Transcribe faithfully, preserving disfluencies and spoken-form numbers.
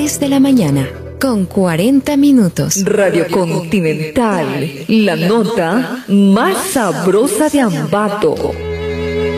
diez de la mañana, con cuarenta minutos. Radio Continental, la nota más sabrosa de Ambato.